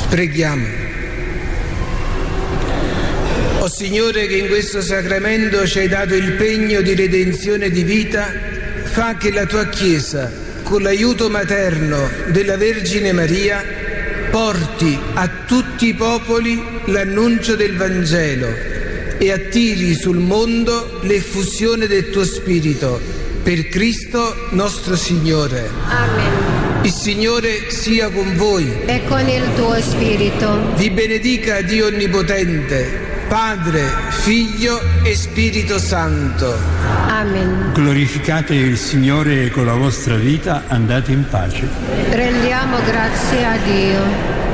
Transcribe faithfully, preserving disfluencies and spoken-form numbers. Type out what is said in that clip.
Preghiamo. O Signore, che in questo sacramento ci hai dato il pegno di redenzione di vita, fa che la tua Chiesa, con l'aiuto materno della Vergine Maria, porti a tutti i popoli l'annuncio del Vangelo e attiri sul mondo l'effusione del tuo Spirito, per Cristo nostro Signore. Amen. Il Signore sia con voi. E con il tuo spirito. Vi benedica Dio Onnipotente, Padre, Figlio e Spirito Santo. Amen. Glorificate il Signore e con la vostra vita andate in pace. Rendiamo grazie a Dio.